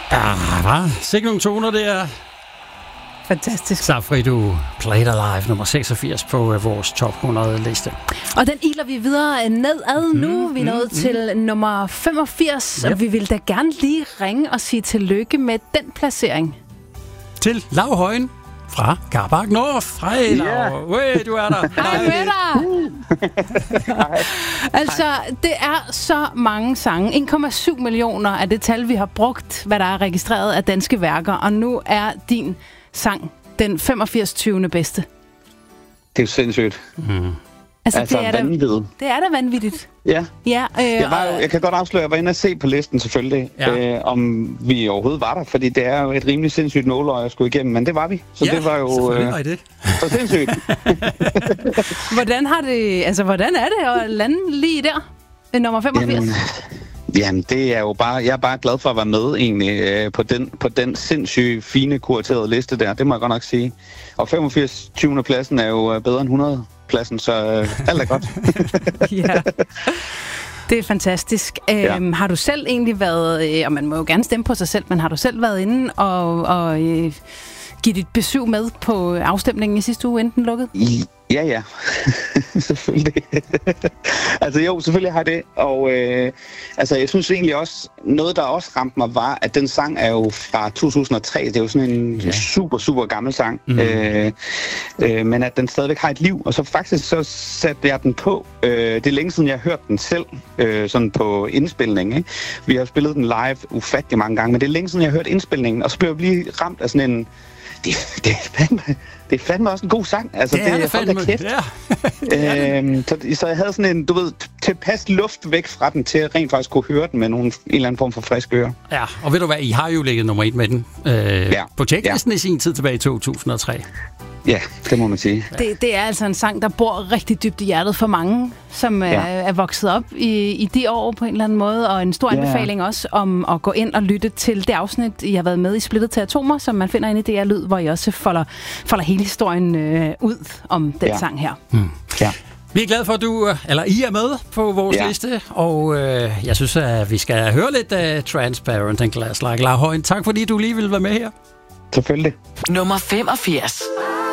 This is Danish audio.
Hvad? Sikke nogle toner, det er. Fantastisk. Safri, du Played Alive, nummer 86 på vores top 100 liste. Og den iler vi videre nedad nu. Vi er nået til nummer 85, og vi vil da gerne lige ringe og sige tillykke med den placering. Til Lau Højen fra Carpark North. Hej, Lau. Du er der. Hej med dig. Altså, det er så mange sange. 1,7 millioner er det tal, vi har brugt, hvad der er registreret af danske værker. Og nu er din sang den 85. bedste. Det er jo sindssygt. Altså det er vanvittigt. Det er da vanvittigt. Ja. Jeg kan godt afsløre, at jeg var inde og se på listen selvfølgelig, om vi overhovedet var der, fordi det er jo et rimelig sindssygt nåløje at skulle igennem, men det var vi. Så det var jo så sindssygt. Hvordan er det at lande lige der? Nummer 85? Jamen, det er jo bare, jeg er bare glad for at være med egentlig på den sindssygt fine kuraterede liste der, det må jeg godt nok sige. Og 85. 20. pladsen er jo bedre end 100 pladsen, så alt er godt. Ja, det er fantastisk. Har du selv egentlig været, og man må jo gerne stemme på sig selv, men har du selv været inde og give dit besøg med på afstemningen i sidste uge, enten lukket? Ja. Selvfølgelig. Altså jo, selvfølgelig har jeg det. Og jeg synes egentlig også, noget der også ramte mig var, at den sang er jo fra 2003. Det er jo sådan en super, super gammel sang. Men at den stadigvæk har et liv. Og så faktisk så satte jeg den på. Det er længe siden, jeg har hørt den selv, sådan på indspilning. Ikke? Vi har spillet den live ufattelig mange gange, men det er længe siden, jeg har hørt indspilningen. Og så blev jeg lige ramt af sådan en... Det er fandme også en god sang. Altså, det er fandme kæft. Ja. Så jeg havde sådan en, tilpas luft væk fra den, til at rent faktisk kunne høre den med en eller anden form for frisk øre. Ja, og ved du hvad, I har jo ligget nummer 1 med den på checklisten i sin tid tilbage i 2003. Ja, det må man sige. Det er altså en sang, der bor rigtig dybt i hjertet for mange, som er vokset op i de år på en eller anden måde, og en stor anbefaling også om at gå ind og lytte til det afsnit, I har været med i Splittet til Atomer, som man finder inde i DR Lyd, hvor I også folder hele historien ud om den sang her. Ja. Vi er glade for, at I er med på vores liste, og jeg synes, at vi skal høre lidt af Transparent and Glass Like. Lau Højen, tak fordi du lige ville være med her. Selvfølgelig. Nummer 85.